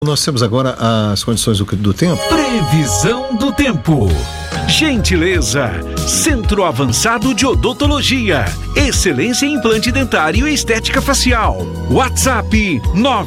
Nós temos agora as condições do tempo. Previsão do tempo. Gentileza, Centro Avançado de Odontologia, excelência em implante dentário e estética facial. WhatsApp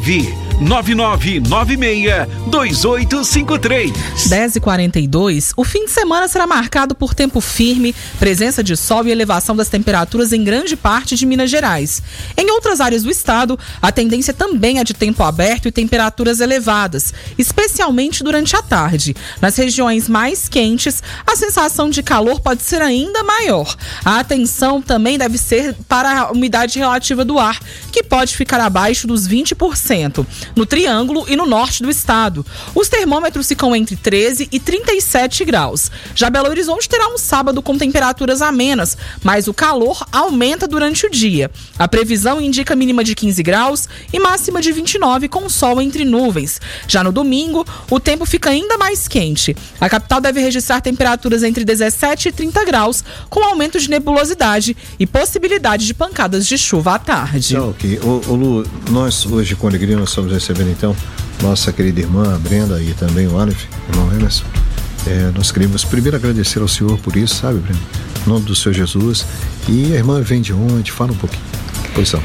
999962853. 10h42, o fim de semana será marcado por tempo firme, presença de sol e elevação das temperaturas em grande parte de Minas Gerais. Em outras áreas do estado, a tendência também é de tempo aberto e temperaturas elevadas, especialmente durante a tarde. Nas regiões mais quentes, a sensação de calor pode ser ainda maior. A atenção também deve ser para a umidade relativa do ar, que pode ficar abaixo dos 20%. No Triângulo e no norte do estado. Os termômetros ficam entre 13 e 37 graus. Já Belo Horizonte terá um sábado com temperaturas amenas, mas o calor aumenta durante o dia. A previsão indica mínima de 15 graus e máxima de 29 com sol entre nuvens. Já no domingo, o tempo fica ainda mais quente. A capital deve registrar temperaturas entre 17 e 30 graus, com aumento de nebulosidade e possibilidade de pancadas de chuva à tarde. Ok. Ô Lu, nós hoje com alegria nós estamos recebendo então nossa querida irmã Brenda e também o Aleph, irmão Emerson. Nós queremos primeiro agradecer ao Senhor por isso, sabe, Brenda? Em nome do Senhor Jesus. E a irmã vem de onde? Fala um pouquinho. Posição.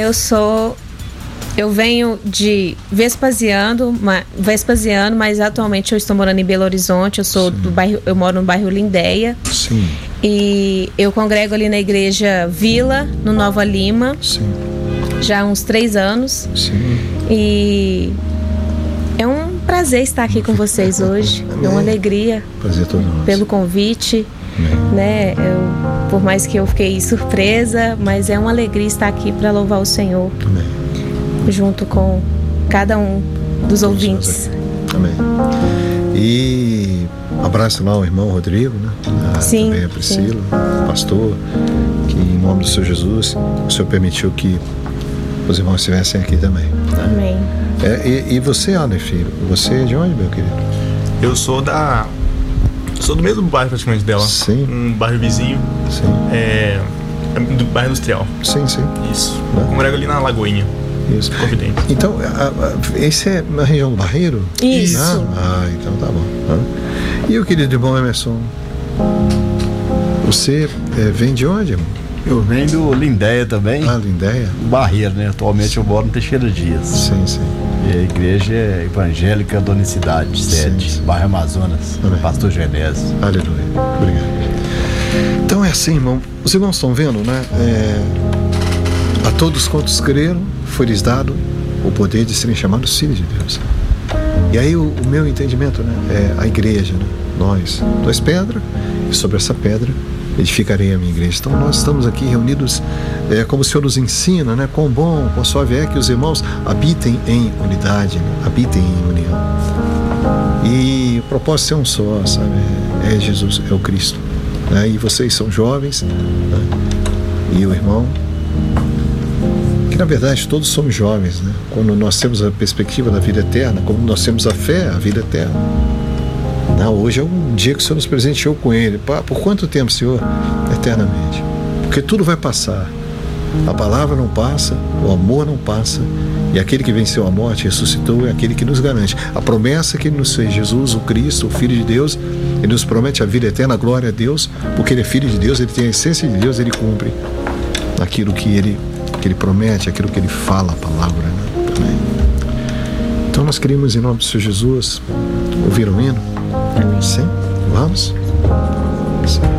Eu venho de Vespasiano, mas atualmente eu estou morando em Belo Horizonte. Eu sou do bairro, eu moro no bairro Lindéia. Sim. E eu congrego ali na igreja Vila, no Nova Lima. Sim. Já há uns 3 anos. Sim. E é um prazer estar aqui com vocês hoje. É uma alegria. Prazer todo nosso. Pelo convite. Né? Por mais que eu fiquei surpresa, mas é uma alegria estar aqui para louvar o Senhor. Amém. Junto com cada um dos ouvintes. Amém. E abraço lá o irmão Rodrigo, né? Sim. Também a Priscila, pastor, que em nome do Senhor Jesus, o Senhor permitiu que os irmãos estivessem aqui também. Né? Amém. E você, Aleph, você é de onde, meu querido? Eu sou do mesmo bairro praticamente dela. Sim. Um bairro vizinho. Sim. Do bairro industrial. Sim, sim. Isso. Né? Congrego ali na Lagoinha. Isso. Confidente. Então, esse é na região do Barreiro? Isso. Então tá bom. E o querido irmão Emerson, você vem de onde, irmão? Eu venho do Lindéia também. Lindéia? Barreiro, né? Atualmente eu moro no Teixeira Dias. Sim, sim. E a igreja é evangélica da Unicidade, sede, bairro Amazonas. Amém. Pastor Genésio. Aleluia. Obrigado. Então é assim, irmão. Os irmãos estão vendo, né? A todos quantos creram, foi-lhes dado o poder de serem chamados filhos de Deus. E aí o meu entendimento, né? É a igreja, né? Nós pedra, e sobre essa pedra edificarei a minha igreja. Então nós estamos aqui reunidos como o Senhor nos ensina, né? Quão bom, quão suave é que os irmãos habitem em unidade, né? Habitem em união. E o propósito é um só, sabe? É Jesus, é o Cristo. Né? E vocês são jovens, né? E o irmão, que na verdade todos somos jovens, né? Quando nós temos a perspectiva da vida eterna, como nós temos a fé, a vida eterna. Não, hoje é um dia que o Senhor nos presenteou com Ele. Por quanto tempo, Senhor? Eternamente. Porque tudo vai passar. A palavra não passa, o amor não passa. E aquele que venceu a morte, ressuscitou, é aquele que nos garante. A promessa que Ele nos fez, Jesus, o Cristo, o Filho de Deus, Ele nos promete a vida eterna, a glória a Deus, porque Ele é Filho de Deus, Ele tem a essência de Deus, Ele cumpre aquilo que Ele promete, aquilo que Ele fala, a palavra. Né? Então nós queremos, em nome do Senhor Jesus, ouvir o hino. Sim? Vamos? Sim.